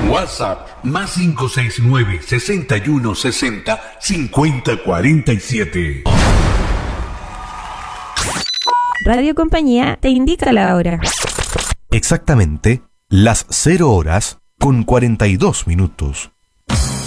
WhatsApp más 569 61 60 50 47. Radio Compañía te indica la hora. Exactamente las 0 horas con 42 minutos.